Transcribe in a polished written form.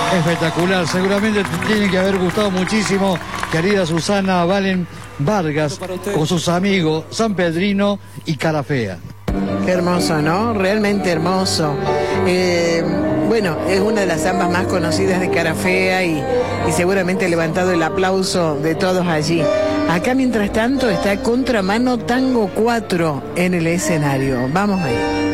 Espectacular, seguramente te tiene que haber gustado muchísimo, querida Susana Valen Vargas, con sus amigos San Pedrino y Carafea. Qué hermoso, ¿no? Realmente hermoso. Bueno, es una de las zambas más conocidas de Carafea y seguramente ha levantado el aplauso de todos allí. Acá, mientras tanto, está Contramano Tango 4 en el escenario. Vamos ahí.